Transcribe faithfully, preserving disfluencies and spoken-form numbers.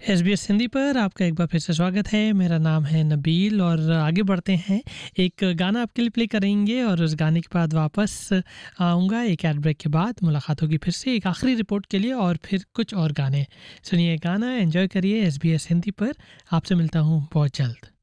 SBS Hindi पर आपका एक बार फिर से स्वागत है। मेरा नाम है नबील और आगे बढ़ते हैं। एक गाना आपके लिए प्ले करेंगे और उस गाने के बाद वापस आऊँगा। एक एड ब्रेक के बाद मुलाकात होगी फिर से एक आखिरी रिपोर्ट के लिए और फिर कुछ और गाने। सुनिए गाना, एंजॉय करिए एसबीएस हिंदी पर। आपसे मिलता हूँ बहुत जल्द।